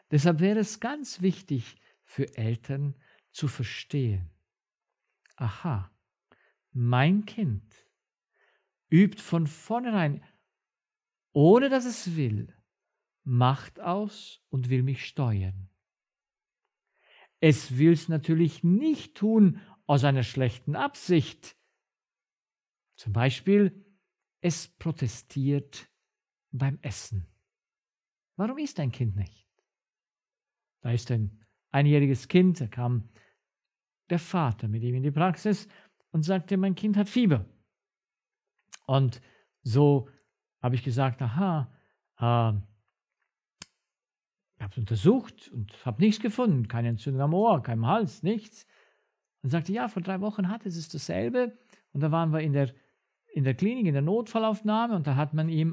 Deshalb wäre es ganz wichtig für Eltern zu verstehen, aha, mein Kind übt von vornherein, ohne dass es will, Macht aus und will mich steuern. Es will es natürlich nicht tun aus einer schlechten Absicht. Zum Beispiel, es protestiert beim Essen. Warum isst ein Kind nicht? Da ist ein einjähriges Kind, da kam der Vater mit ihm in die Praxis und sagte, mein Kind hat Fieber. Und so habe ich gesagt, aha, ich habe es untersucht und habe nichts gefunden, keine Entzündung am Ohr, keinem Hals, nichts. Und sagte, ja, vor 3 Wochen hatte es dasselbe. Und da waren wir in der Klinik, in der Notfallaufnahme, und da hat man ihm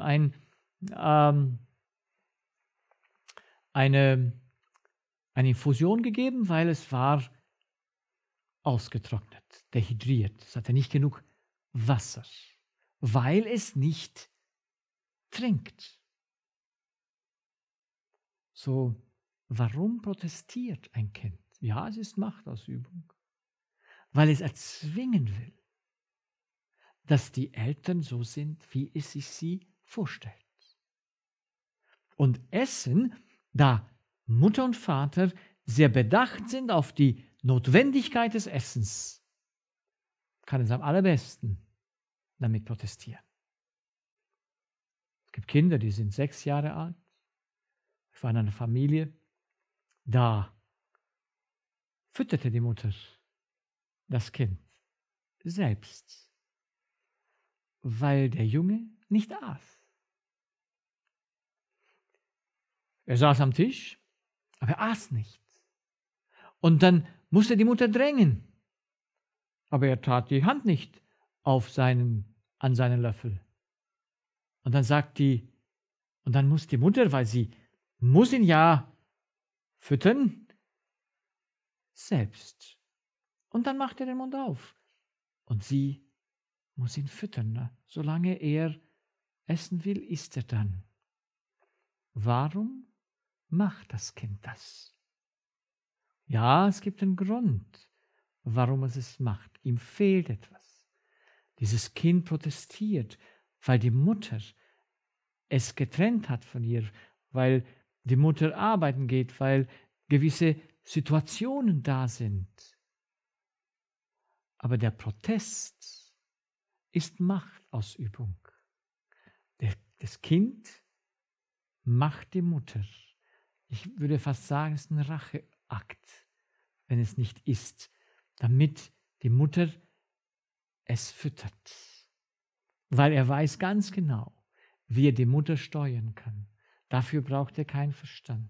eine Infusion gegeben, weil es war ausgetrocknet, dehydriert. Es hatte nicht genug Wasser, weil es nicht trinkt. So, warum protestiert ein Kind? Ja, es ist Machtausübung, weil es erzwingen will, dass die Eltern so sind, wie es sich sie vorstellt. Und Essen, da Mutter und Vater sehr bedacht sind auf die Notwendigkeit des Essens, kann es am allerbesten damit protestieren. Es gibt Kinder, die sind 6 Jahre alt. Ich war in einer Familie, da fütterte die Mutter das Kind selbst, weil der Junge nicht aß. Er saß am Tisch, aber er aß nicht. Und dann musste die Mutter drängen, aber er tat die Hand nicht an seinen Löffel. Und dann muss die Mutter, weil sie muss ihn ja füttern, selbst. Und dann macht er den Mund auf. Und sie muss ihn füttern. Solange er essen will, isst er dann. Warum macht das Kind das? Ja, es gibt einen Grund, warum es es macht. Ihm fehlt etwas. Dieses Kind protestiert, weil die Mutter es getrennt hat von ihr, weil die Mutter arbeiten geht, weil gewisse Situationen da sind. Aber der Protest ist Machtausübung. Das Kind macht die Mutter. Ich würde fast sagen, es ist ein Racheakt, wenn es nicht isst, damit die Mutter es füttert. Weil er weiß ganz genau, wie er die Mutter steuern kann. Dafür braucht er keinen Verstand.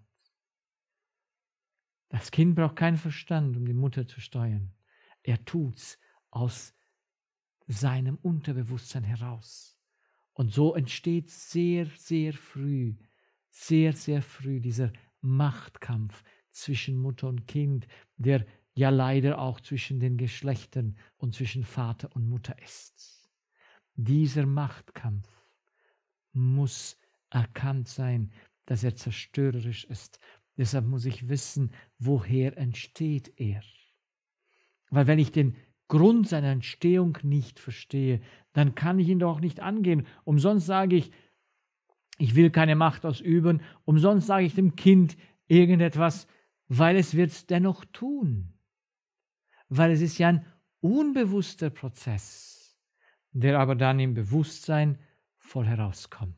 Das Kind braucht keinen Verstand, um die Mutter zu steuern. Er tut's aus seinem Unterbewusstsein heraus. Und so entsteht sehr, sehr früh dieser Machtkampf zwischen Mutter und Kind, der ja leider auch zwischen den Geschlechtern und zwischen Vater und Mutter ist. Dieser Machtkampf muss erkannt sein, dass er zerstörerisch ist. Deshalb muss ich wissen, woher entsteht er. Weil wenn ich den Grund seiner Entstehung nicht verstehe, dann kann ich ihn doch nicht angehen. Umsonst sage ich will keine Macht ausüben. Umsonst sage ich dem Kind irgendetwas, weil es wird es dennoch tun. Weil es ist ja ein unbewusster Prozess, der aber dann im Bewusstsein voll herauskommt.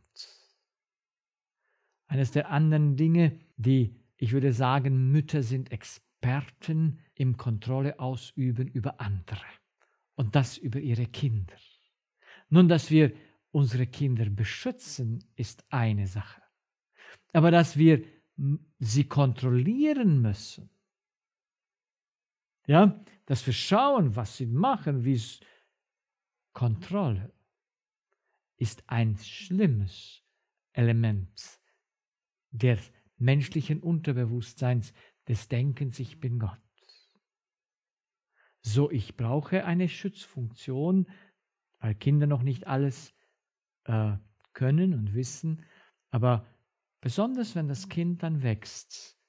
Eines der anderen Dinge, die, ich würde sagen, Mütter sind Experten im Kontrolle ausüben über andere und das über ihre Kinder. Nun, dass wir unsere Kinder beschützen, ist eine Sache. Aber dass wir sie kontrollieren müssen, ja, dass wir schauen, was sie machen, wie es Kontrolle ist ein schlimmes Element des menschlichen Unterbewusstseins, des Denkens, ich bin Gott. So, ich brauche eine Schutzfunktion, weil Kinder noch nicht alles können und wissen, aber besonders wenn das Kind dann wächst,